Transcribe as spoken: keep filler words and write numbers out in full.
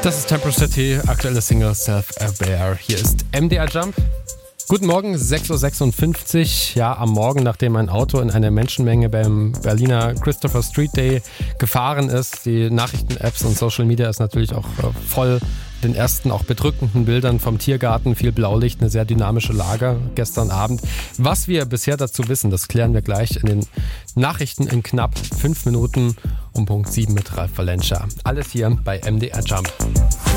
Das ist Tempo City, aktuelle Single Self-Aware. Hier ist M D R Jump. Guten Morgen, sechs Uhr sechsundfünfzig. Ja, am Morgen, nachdem ein Auto in eine Menschenmenge beim Berliner Christopher Street Day gefahren ist. Die Nachrichten-Apps und Social Media ist natürlich auch voll den ersten auch bedrückenden Bildern vom Tiergarten. Viel Blaulicht, eine sehr dynamische Lage gestern Abend. Was wir bisher dazu wissen, das klären wir gleich in den Nachrichten in knapp fünf Minuten um Punkt sieben mit Ralf Valencia. Alles hier bei M D R Jump.